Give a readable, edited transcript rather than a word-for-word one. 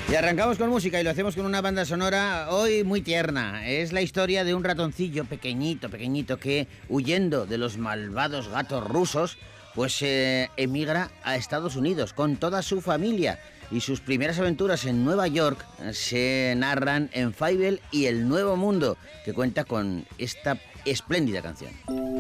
Y arrancamos con música y lo hacemos con una banda sonora hoy muy tierna. Es la historia de un ratoncillo pequeñito, que huyendo de los malvados gatos rusos, pues emigra a Estados Unidos con toda su familia. Y sus primeras aventuras en Nueva York se narran en Fievel y El Nuevo Mundo, que cuenta con esta espléndida canción.